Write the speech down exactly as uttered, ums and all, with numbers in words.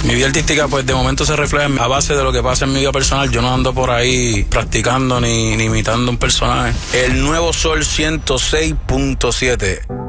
Mi vida artística, pues, de momento se refleja a base de lo que pasa en mi vida personal. Yo no ando por ahí practicando ni, ni imitando un personaje. El Nuevo Sol ciento seis punto siete.